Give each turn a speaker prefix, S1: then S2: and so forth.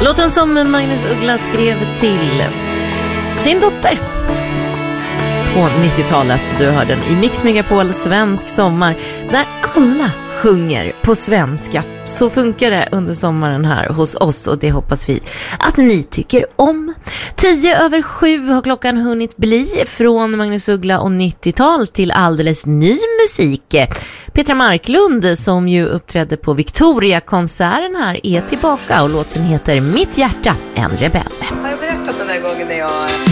S1: Låten som Magnus Uggla skrev till sin dotter på 90-talet. Du hör den i Mix Megapol Svensk sommar, där alla sjunger på svenska. Så funkar det under sommaren här hos oss, och det hoppas vi att ni tycker om. 6:10 har klockan hunnit bli, från Magnus Uggla och 90-tal till alldeles ny musik. Petra Marklund, som ju uppträdde på Victoria-konserten här, är tillbaka, och låten heter Mitt hjärta, en rebell.
S2: Har jag berättat den där gången när jag